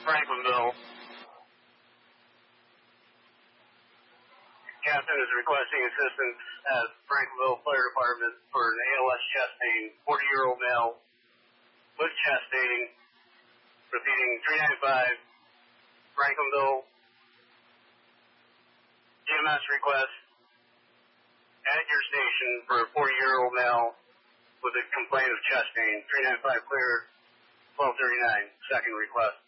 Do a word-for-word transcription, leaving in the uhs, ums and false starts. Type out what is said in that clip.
Franklinville. Captain is requesting assistance at Franklinville Fire Department for an A L S chest pain, forty-year-old male with chest pain. Repeating, three nine five, Franklinville. E M S request at your station for a forty-year-old male with a complaint of chest pain. three nine five clear, twelve thirty-nine, second request.